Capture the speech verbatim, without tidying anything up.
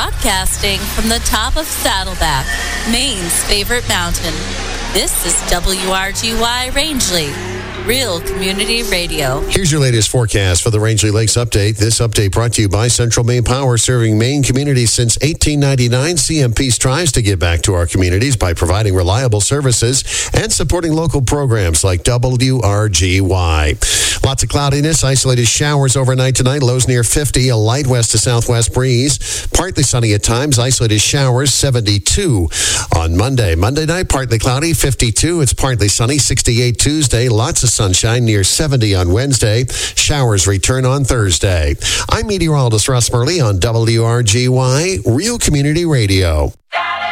Broadcasting from the top of Saddleback, Maine's favorite mountain. This is W R G Y Rangeley, Real Community Radio. Here's your latest forecast for the Rangeley Lakes Update. This update brought to you by Central Maine Power, serving Maine communities since eighteen ninety-nine. C M P strives to give back to our communities by providing reliable services and supporting local programs like W R G Y. Lots of cloudiness, isolated showers overnight tonight, lows near fifty, a light west to southwest breeze. Partly sunny at times, isolated showers, seventy-two on Monday. Monday night, partly cloudy, fifty-two. It's partly sunny, sixty-eight Tuesday. Lots of sunshine, near seventy on Wednesday. Showers return on Thursday. I'm meteorologist Russ Murley on W R G Y, Real Community Radio.